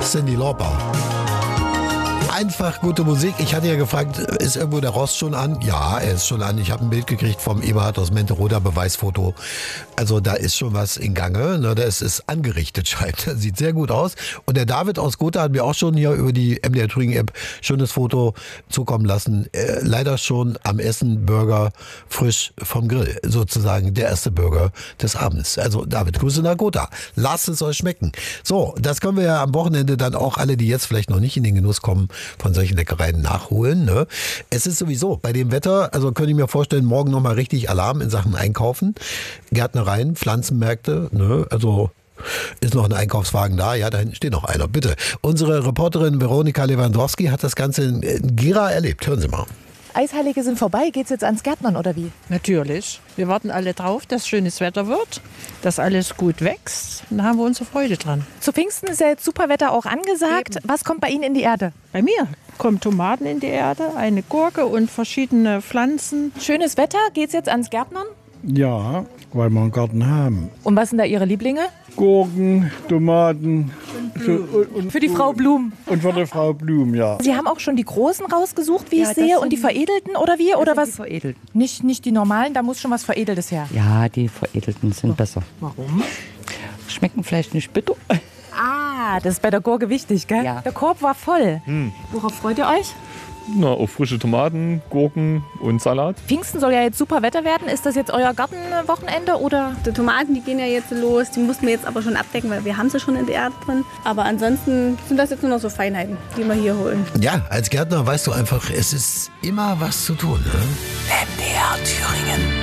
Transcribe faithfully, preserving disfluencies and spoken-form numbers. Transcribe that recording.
Cyndi Lauper. Einfach gute Musik. Ich hatte ja gefragt, ist irgendwo der Rost schon an? Ja, er ist schon an. Ich habe ein Bild gekriegt vom Eberhard aus Menteroda, Beweisfoto. Also da ist schon was in Gange. Ne? Das ist angerichtet, scheint. Das sieht sehr gut aus. Und der David aus Gotha hat mir auch schon hier über die M D R Thüringen-App schönes Foto zukommen lassen. Äh, leider schon am Essen Burger frisch vom Grill. Sozusagen der erste Burger des Abends. Also David, Grüße nach Gotha. Lasst es euch schmecken. So, das können wir ja am Wochenende dann auch alle, die jetzt vielleicht noch nicht in den Genuss kommen, von solchen Leckereien nachholen. Ne? Es ist sowieso bei dem Wetter, also könnte ich mir vorstellen, morgen nochmal richtig Alarm in Sachen Einkaufen. Gärtnereien, Pflanzenmärkte, ne? Also ist noch ein Einkaufswagen da? Ja, da hinten steht noch einer. Bitte. Unsere Reporterin Veronika Lewandowski hat das Ganze in Gera erlebt. Hören Sie mal. Eisheilige sind vorbei. Geht's jetzt ans Gärtnern oder wie? Natürlich. Wir warten alle drauf, dass schönes Wetter wird, dass alles gut wächst. Da haben wir unsere Freude dran. Zu Pfingsten ist ja jetzt super Wetter auch angesagt. Eben. Was kommt bei Ihnen in die Erde? Bei mir kommen Tomaten in die Erde, eine Gurke und verschiedene Pflanzen. Schönes Wetter. Geht's jetzt ans Gärtnern? Ja, weil wir einen Garten haben. Und was sind da Ihre Lieblinge? Gurken, Tomaten. Und und, und, für die Frau Blum. Und für die Frau Blum, ja. Sie haben auch schon die großen rausgesucht, wie ja, ich sehe, und die veredelten oder wie? Oder was? Die veredelten. Nicht, nicht die normalen, da muss schon was Veredeltes her. Ja, die veredelten sind besser. Warum? Schmecken vielleicht nicht bitter. Ah, das ist bei der Gurke wichtig, gell? Ja. Der Korb war voll. Hm. Worauf freut ihr euch? Na, auf frische Tomaten, Gurken und Salat. Pfingsten soll ja jetzt super Wetter werden. Ist das jetzt euer Gartenwochenende oder? Die Tomaten, die gehen ja jetzt los. Die mussten wir jetzt aber schon abdecken, weil wir haben sie schon in der Erde drin. Aber ansonsten sind das jetzt nur noch so Feinheiten, die wir hier holen. Ja, als Gärtner weißt du einfach, es ist immer was zu tun. Ne? M D R Thüringen.